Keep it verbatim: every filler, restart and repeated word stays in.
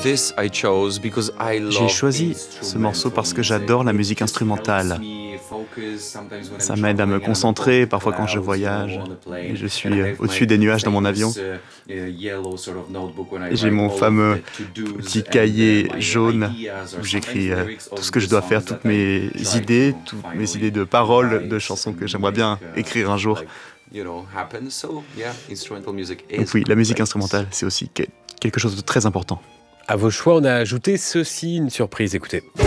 J'ai choisi ce morceau parce que j'adore la musique instrumentale. Ça m'aide à me concentrer parfois quand je voyage et je suis euh, au-dessus des nuages dans mon avion. J'ai mon fameux petit cahier jaune où j'écris euh, tout ce que je dois faire, toutes mes idées, toutes mes idées de paroles de chansons que j'aimerais bien écrire un jour. Donc oui, la musique instrumentale, c'est aussi que- quelque chose de très important. À vos choix, on a ajouté ceci, une surprise, écoutez.